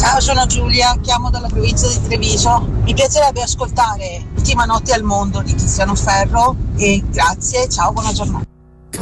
Ciao, sono Giulia, chiamo dalla provincia di Treviso. Mi piacerebbe ascoltare L'ultima notte al mondo di Tiziano Ferro e grazie, ciao, buona giornata.